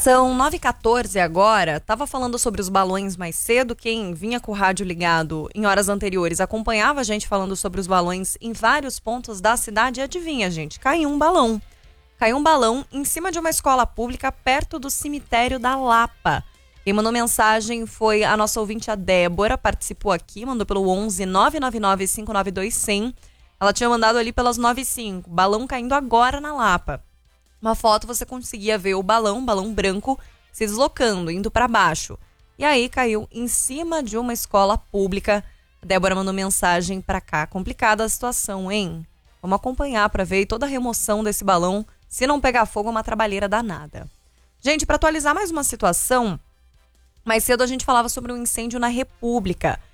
São 9h14 agora. Tava falando sobre os balões mais cedo. Quem vinha com o rádio ligado em horas anteriores acompanhava a gente falando sobre os balões em vários pontos da cidade. E adivinha, gente? Caiu um balão. Caiu um balão em cima de uma escola pública perto do cemitério da Lapa. Quem mandou mensagem foi a nossa ouvinte, a Débora. Participou aqui, mandou pelo 11 999 592 100. Ela tinha mandado ali pelas 9h05. Balão caindo agora na Lapa. Uma foto você conseguia ver o balão branco, se deslocando, indo para baixo. E aí caiu em cima de uma escola pública. A Débora mandou mensagem para cá. Complicada a situação, hein? Vamos acompanhar para ver toda a remoção desse balão. Se não pegar fogo, é uma trabalheira danada. Gente, para atualizar mais uma situação, mais cedo a gente falava sobre um incêndio na República.